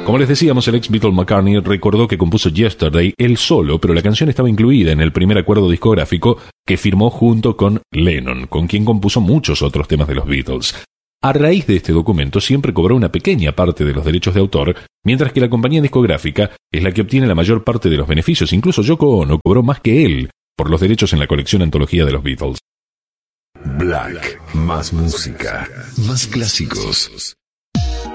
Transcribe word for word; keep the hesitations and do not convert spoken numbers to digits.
Como les decíamos, el ex Beatle McCartney recordó que compuso Yesterday él solo, pero la canción estaba incluida en el primer acuerdo discográfico que firmó junto con Lennon, con quien compuso muchos otros temas de los Beatles. A raíz de este documento siempre cobró una pequeña parte de los derechos de autor, mientras que la compañía discográfica es la que obtiene la mayor parte de los beneficios. Incluso Yoko Ono cobró más que él por los derechos en la colección antología de los Beatles. Black, más música, más clásicos.